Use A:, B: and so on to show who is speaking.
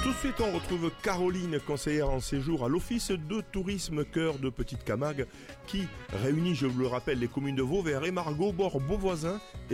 A: Tout de suite, on retrouve Caroline, conseillère en séjour à l'Office de tourisme Cœur de Petite Camargue, qui réunit, je vous le rappelle, les communes de Vauvert et Margaux, Bord, Beauvoisin et